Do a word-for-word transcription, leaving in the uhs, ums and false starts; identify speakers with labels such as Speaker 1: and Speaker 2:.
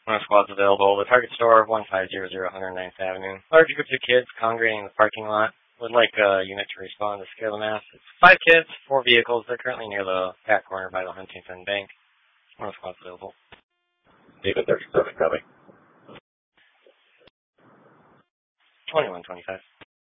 Speaker 1: One squad's available. The target store, one five zero zero one oh ninth Avenue. Large groups of kids congregating in the parking lot. Would like a unit to respond to scale the mass. It's five kids, four vehicles. They're currently near the back corner by the Huntington Bank. One squad's available.
Speaker 2: David thirty-seven coming.
Speaker 1: twenty-one twenty-five.